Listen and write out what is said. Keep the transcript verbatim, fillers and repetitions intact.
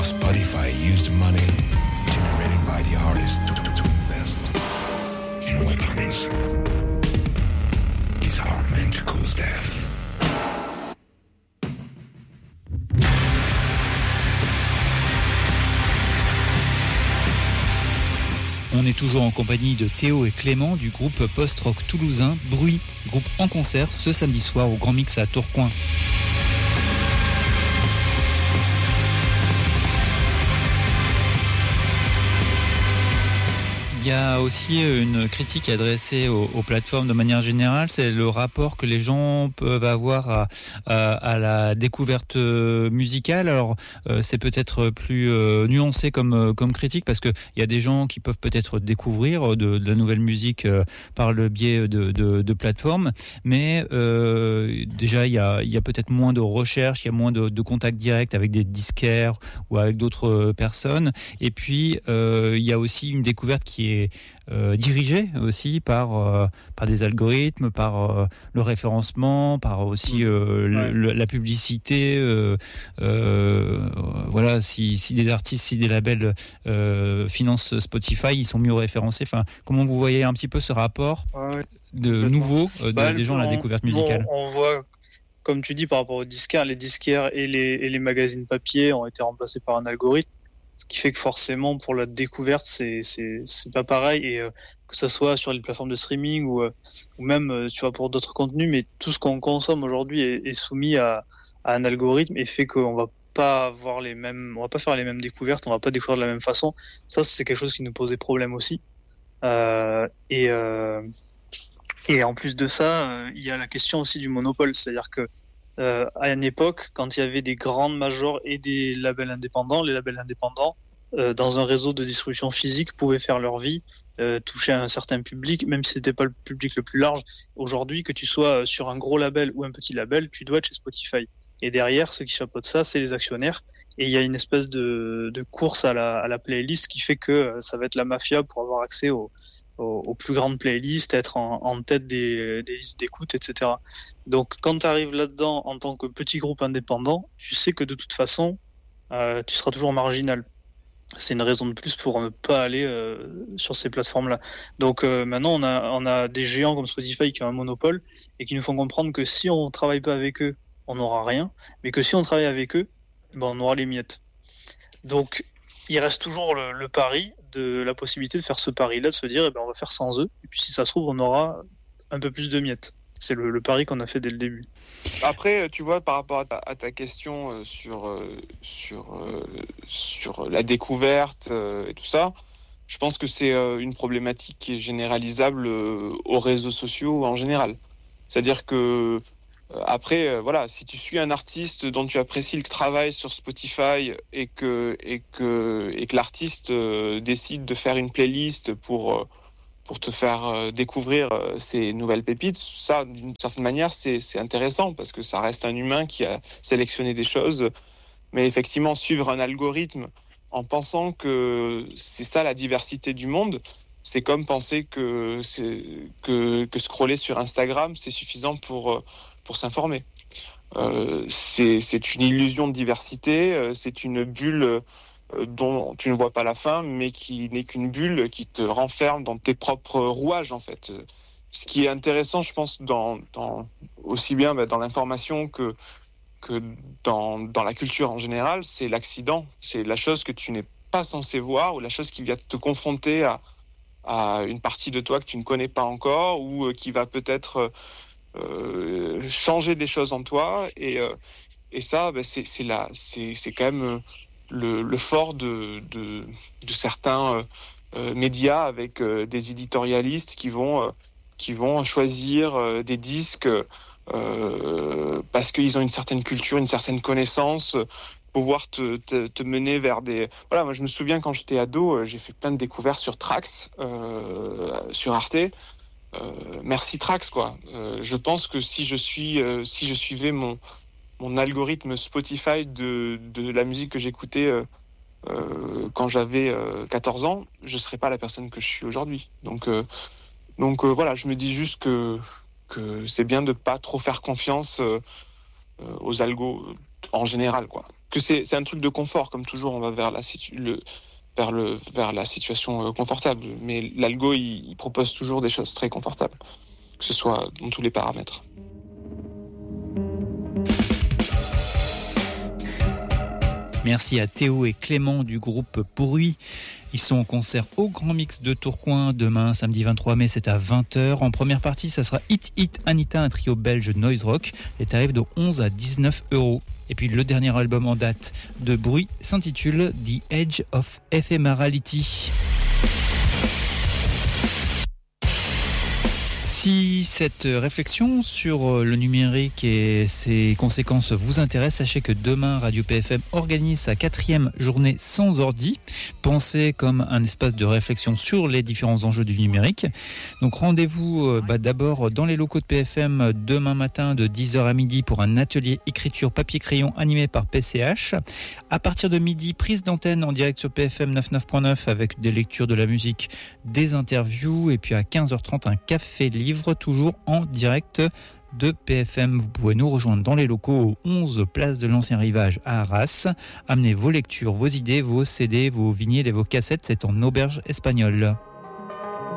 Spotify used money generated by the artist to, to, to invest in weapons. It's hard man to cool down. On est toujours en compagnie de Théo et Clément du groupe post-rock toulousain Bruit, groupe en concert ce samedi soir au Grand Mix à Tourcoing. Il y a aussi une critique adressée aux, aux plateformes de manière générale, c'est le rapport que les gens peuvent avoir à, à, à la découverte musicale. Alors euh, c'est peut-être plus euh, nuancé comme, comme critique parce qu'il y a des gens qui peuvent peut-être découvrir de, de la nouvelle musique euh, par le biais de, de, de plateformes, mais euh, déjà il y a, il y a peut-être moins de recherche, il y a moins de, de contact direct avec des disquaires ou avec d'autres personnes, et puis euh, il y a aussi une découverte qui est Euh, dirigé aussi par, euh, par des algorithmes, par euh, le référencement, par aussi euh, ouais. le, la publicité. Euh, euh, voilà, si, si des artistes, si des labels euh, financent Spotify, ils sont mieux référencés. Enfin, comment vous voyez un petit peu ce rapport ouais, de nouveau euh, de, bah, des gens à la découverte musicale? On, on voit, comme tu dis, par rapport aux disquaires, les disquaires et les, et les magazines papier ont été remplacés par un algorithme. Ce qui fait que forcément, pour la découverte, c'est, c'est, c'est pas pareil. Et euh, que ce soit sur les plateformes de streaming ou, euh, ou même euh, tu vois, pour d'autres contenus, mais tout ce qu'on consomme aujourd'hui est, est soumis à, à un algorithme et fait qu'on va pas avoir les mêmes, on va pas faire les mêmes découvertes, on va pas découvrir de la même façon. Ça, c'est quelque chose qui nous posait problème aussi. Euh, et, euh, et en plus de ça, euh, il y a la question aussi du monopole. C'est-à-dire que Euh, à une époque, quand il y avait des grandes majors et des labels indépendants, les labels indépendants, euh, dans un réseau de distribution physique, pouvaient faire leur vie, euh, toucher à un certain public, même si c'était pas le public le plus large. Aujourd'hui, que tu sois sur un gros label ou un petit label, tu dois être chez Spotify. Et derrière, ceux qui chapeautent ça, c'est les actionnaires. Et il y a une espèce de, de course à la, à la playlist qui fait que euh, ça va être la mafia pour avoir accès au Aux, aux plus grandes playlists, être en, en tête des, des listes d'écoute, et cetera. Donc, quand tu arrives là-dedans en tant que petit groupe indépendant, tu sais que de toute façon, euh, tu seras toujours marginal. C'est une raison de plus pour ne pas aller euh, sur ces plateformes-là. Donc, euh, maintenant, on a, on a des géants comme Spotify qui ont un monopole et qui nous font comprendre que si on travaille pas avec eux, on n'aura rien, mais que si on travaille avec eux, ben, on aura les miettes. Donc, il reste toujours le, le pari de la possibilité de faire ce pari-là, de se dire, eh ben, on va faire sans eux. Et puis, si ça se trouve, on aura un peu plus de miettes. C'est le, le pari qu'on a fait dès le début. Après, tu vois, par rapport à ta, à ta question sur, sur, sur la découverte et tout ça, je pense que c'est une problématique qui est généralisable aux réseaux sociaux en général. C'est-à-dire que Après, euh, voilà, si tu suis un artiste dont tu apprécies le travail sur Spotify et que et que et que l'artiste euh, décide de faire une playlist pour euh, pour te faire euh, découvrir euh, ces nouvelles pépites, ça, d'une certaine manière, c'est c'est intéressant parce que ça reste un humain qui a sélectionné des choses. Mais effectivement, suivre un algorithme en pensant que c'est ça la diversité du monde, c'est comme penser que c'est que que scroller sur Instagram, c'est suffisant pour euh, pour s'informer. Euh, c'est, c'est une illusion de diversité, euh, c'est une bulle euh, dont tu ne vois pas la fin, mais qui n'est qu'une bulle qui te renferme dans tes propres rouages, en fait. Ce qui est intéressant, je pense, dans, dans, aussi bien bah, dans l'information que, que dans, dans la culture en général, c'est l'accident. C'est la chose que tu n'es pas censé voir ou la chose qui vient te confronter à, à une partie de toi que tu ne connais pas encore ou euh, qui va peut-être... Euh, Euh, changer des choses en toi et euh, et ça ben, c'est c'est là c'est c'est quand même le le fort de de de certains euh, euh, médias avec euh, des éditorialistes qui vont euh, qui vont choisir euh, des disques euh, parce qu'ils ont une certaine culture, une certaine connaissance, pouvoir te, te te mener vers des voilà. Moi je me souviens quand j'étais ado, j'ai fait plein de découvertes sur Trax, euh, sur Arte. Euh, merci Trax quoi. Euh, je pense que si je suis, euh, si je suivais mon mon algorithme Spotify de de la musique que j'écoutais euh, euh, quand j'avais euh, quatorze ans, je serais pas la personne que je suis aujourd'hui. Donc euh, donc euh, voilà, je me dis juste que que c'est bien de pas trop faire confiance euh, aux algos en général quoi. que c'est, c'est un truc de confort, comme toujours, on va vers la, situ- le, vers le, vers la situation confortable. Mais l'algo, il, il propose toujours des choses très confortables, que ce soit dans tous les paramètres. Merci à Théo et Clément du groupe Bruit. Ils sont en concert au Grand Mix de Tourcoing demain, samedi vingt-trois mai, c'est à vingt heures. En première partie, ça sera Hit Hit Anita, un trio belge noise rock. Les tarifs de onze à dix-neuf euros. Et puis le dernier album en date de Bruit s'intitule The Edge of Ephemerality. Si cette réflexion sur le numérique et ses conséquences vous intéresse, sachez que demain, Radio P F M organise sa quatrième journée sans ordi, pensée comme un espace de réflexion sur les différents enjeux du numérique. Donc rendez-vous bah, d'abord dans les locaux de P F M demain matin de dix heures à midi pour un atelier écriture papier-crayon animé par P C H. À partir de midi, prise d'antenne en direct sur P F M quatre-vingt-neuf point neuf avec des lectures de la musique, des interviews, et puis à quinze heures trente, un café livre, toujours en direct de P F M. Vous pouvez nous rejoindre dans les locaux au onze place de l'Ancien Rivage à Arras. Amenez vos lectures, vos idées, vos C D, vos vinyles et vos cassettes, c'est en auberge espagnole.